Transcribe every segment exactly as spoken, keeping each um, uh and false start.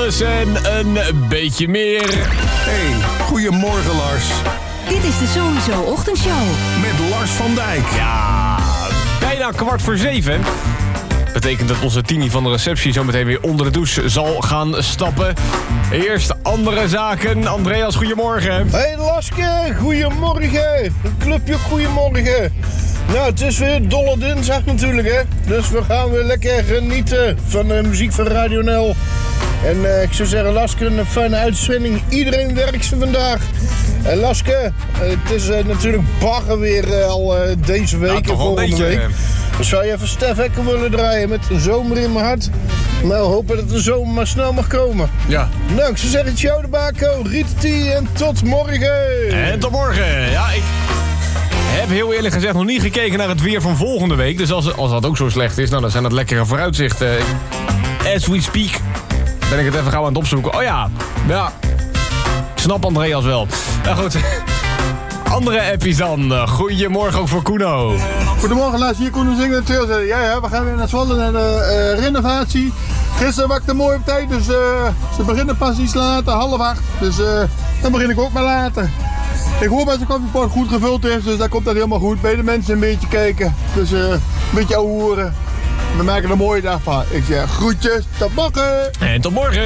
alles en een beetje meer. Hey, goedemorgen Lars. Dit is de Sowieso Ochtendshow. Met Lars van Dijk. Ja, bijna kwart voor zeven. Betekent dat onze Tini van de receptie zometeen weer onder de douche zal gaan stappen. Eerst andere zaken. Andreas, goedemorgen. Hey Laske, goedemorgen. Een clubje, goedemorgen. Nou, het is weer dolle dinsdag natuurlijk, hè. Dus we gaan weer lekker genieten van de muziek van Radio Nel. En uh, ik zou zeggen, Laske, een fijne uitzending. Iedereen werkt ze vandaag. En Laske, uh, het is uh, natuurlijk bagger weer uh, al uh, deze week nou, en volgende beetje, week. Uh... Dus zou je even Stef Ekker willen draaien met een zomer in mijn hart? Nou, hopen dat de zomer maar snel mag komen. Ja. Nou, ik zou zeggen, ciao de bako, Riet en tot morgen. En tot morgen. Ja, ik heb heel eerlijk gezegd nog niet gekeken naar het weer van volgende week. Dus als, als dat ook zo slecht is, nou, dan zijn dat lekkere vooruitzichten. As we speak ben ik het even gauw aan het opzoeken. Oh ja, ja. Ik snap Andreas wel. Nou goed. Andere appies dan. Goedemorgen ook voor Kuno. Goedemorgen, Lars. Hier Koen zingen natuurlijk. Ja, ja, we gaan weer naar Zwolle naar de uh, renovatie. Gisteren was ik er mooi op tijd, dus uh, ze beginnen pas iets later, half acht. Dus uh, dan begin ik ook maar later. Ik hoor dat de koffiepot goed gevuld is, dus daar komt dat helemaal goed. Bij de mensen een beetje kijken, dus uh, een beetje ouwe horen. We maken er een mooie dag van. Ik zeg groetjes, tot morgen. En tot morgen.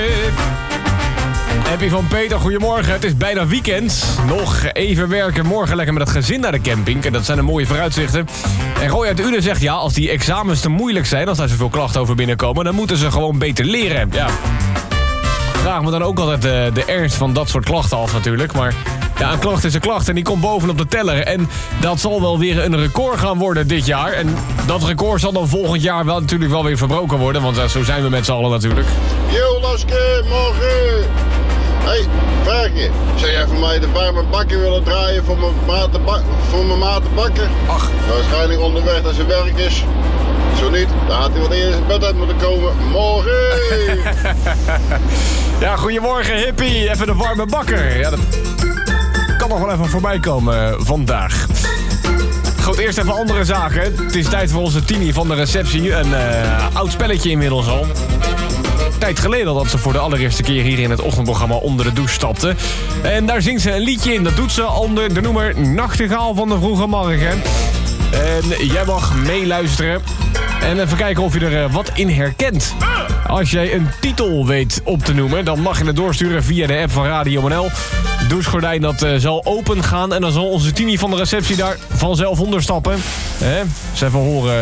Happy van Peter, goedemorgen. Het is bijna weekend. Nog even werken. Morgen lekker met het gezin naar de camping. En dat zijn de mooie vooruitzichten. En Roy uit Uden zegt, ja, als die examens te moeilijk zijn, als daar zoveel klachten over binnenkomen, dan moeten ze gewoon beter leren. Ja. Vraag me dan ook altijd de, de ernst van dat soort klachten af natuurlijk. Maar ja, een klacht is een klacht en die komt bovenop de teller. En dat zal wel weer een record gaan worden dit jaar. En dat record zal dan volgend jaar wel natuurlijk wel weer verbroken worden. Want uh, zo zijn we met z'n allen natuurlijk. Yo Laske, morgen. Hey, vraagje. Zou jij voor mij de warme bakker willen draaien voor mijn maat te, bak- voor mijn maat te bakken? Ach. Waarschijnlijk onderweg naar zijn werk is. Zo niet, dan had hij wat eerst in bed uit moeten komen. Morgen! Ja, goedemorgen hippie. Even de warme bakker. Ja, dat kan nog wel even voorbij komen vandaag. Goed, eerst even andere zaken. Het is tijd voor onze Tini van de receptie. Een uh, oud spelletje inmiddels al. Tijd geleden al dat ze voor de allereerste keer hier in het ochtendprogramma onder de douche stapte. En daar zingt ze een liedje in. Dat doet ze onder de noemer Nachtegaal van de Vroege Morgen. En jij mag meeluisteren. En even kijken of je er wat in herkent. Als jij een titel weet op te noemen, dan mag je het doorsturen via de app van Radio N L. Douchegordijn dat uh, zal open gaan en dan zal onze Tini van de receptie daar vanzelf onder stappen. Hè? Eens even horen.